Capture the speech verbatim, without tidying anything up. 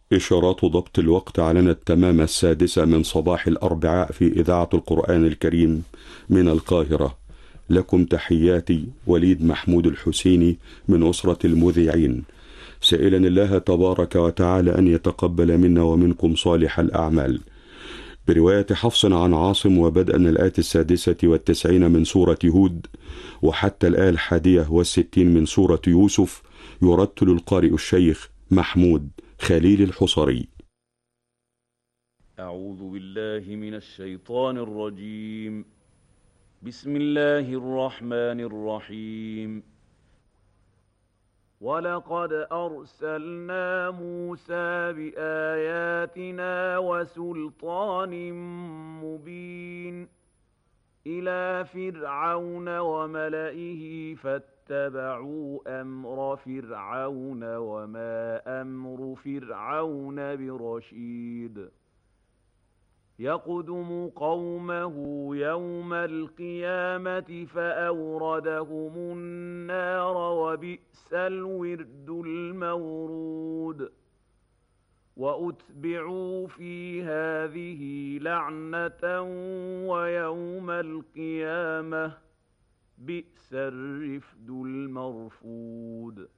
إشارات ضبط الوقت أعلنت تمام السادسة من صباح الأربعاء في إذاعة القرآن الكريم من القاهرة. لكم تحياتي وليد محمود الحسيني من أسرة المذيعين، سائلا الله تبارك وتعالى أن يتقبل منا ومنكم صالح الأعمال. برواية حفص عن عاصم وبدءا الآية السادسة والتسعين من سورة هود وحتى الآية الحادية والستين من سورة يوسف، يرتل القارئ الشيخ محمود خليل الحصري. أعوذ بالله من الشيطان الرجيم. بسم الله الرحمن الرحيم. ولقد أرسلنا موسى بآياتنا وسلطان مبين إلى فرعون وملئه فاتبعوا أمر فرعون وما أمر فرعون برشيد. يقدم قومه يوم القيامة فأوردهم النار وبئس الورد المورود. وأتبعوا في هذه لعنة ويوم القيامة بئس الرفد المرفود.